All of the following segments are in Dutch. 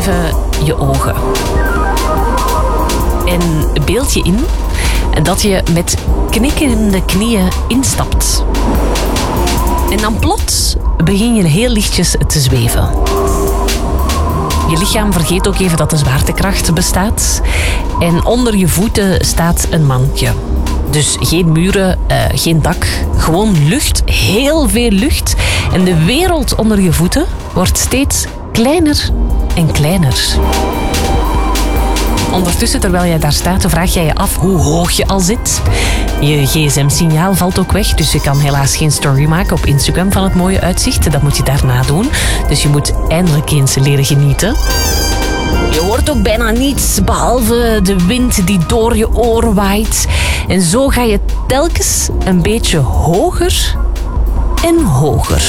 even je ogen. En beeld je in dat je met knikkende knieën instapt. En dan plots begin je heel lichtjes te zweven. Je lichaam vergeet ook even dat de zwaartekracht bestaat. En onder je voeten staat een mandje. Dus geen muren, geen dak. Gewoon lucht, heel veel lucht. En de wereld onder je voeten wordt steeds kleiner en kleiner. Ondertussen, terwijl jij daar staat, vraag jij je af hoe hoog je al zit. Je gsm-signaal valt ook weg, dus je kan helaas geen story maken op Instagram van het mooie uitzicht. Dat moet je daarna doen. Dus je moet eindelijk eens leren genieten. Je hoort ook bijna niets, behalve de wind die door je oren waait. En zo ga je telkens een beetje hoger en hoger.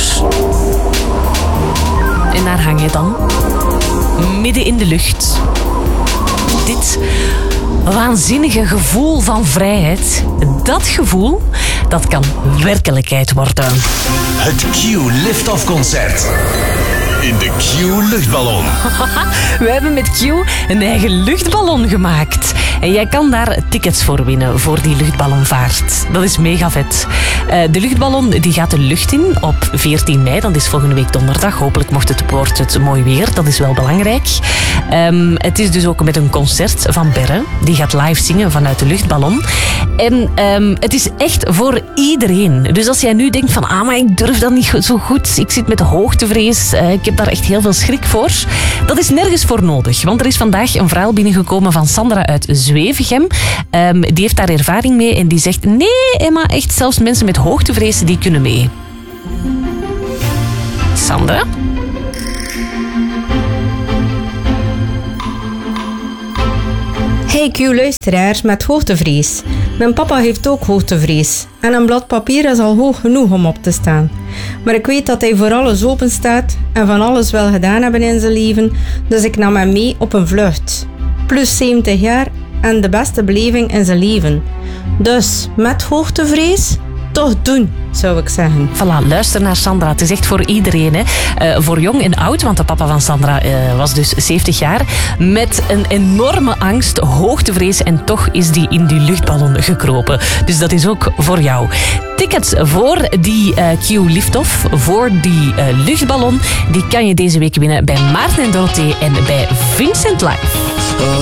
En daar hang je dan, midden in de lucht. Dit waanzinnige gevoel van vrijheid, dat gevoel, dat kan werkelijkheid worden. Het Q Lift-Off-concert. In de Q-luchtballon. We hebben met Q een eigen luchtballon gemaakt. En jij kan daar tickets voor winnen, voor die luchtballonvaart. Dat is mega vet. De luchtballon die gaat de lucht in op 14 mei. Dat is volgende week donderdag. Hopelijk wordt het mooi weer. Dat is wel belangrijk. Het is dus ook met een concert van Berre. Die gaat live zingen vanuit de luchtballon. En het is echt voor iedereen. Dus als jij nu denkt van, maar ik durf dat niet zo goed. Ik zit met hoogtevrees. Ik heb daar echt heel veel schrik voor. Dat is nergens voor nodig. Want er is vandaag een verhaal binnengekomen van Sandra uit Zwevegem. Die heeft daar ervaring mee en die zegt, nee Emma, echt zelfs mensen met hoogtevrees die kunnen mee. Sandra? Hey Q-luisteraars met hoogtevrees. Mijn papa heeft ook hoogtevrees. En een blad papier is al hoog genoeg om op te staan. Maar ik weet dat hij voor alles open staat en van alles wel gedaan hebben in zijn leven, dus ik nam hem mee op een vlucht. Plus 70 jaar en de beste beleving in zijn leven. Dus met hoogtevrees, toch doen, zou ik zeggen. Voilà, luister naar Sandra. Het is echt voor iedereen. Hè. Voor jong en oud, want de papa van Sandra was dus 70 jaar. Met een enorme angst, hoogtevrees. En toch is die in die luchtballon gekropen. Dus dat is ook voor jou. Tickets voor die Q-Lift-Off, voor die luchtballon, die kan je deze week winnen bij Maarten en Dorothee en bij Vincent Live.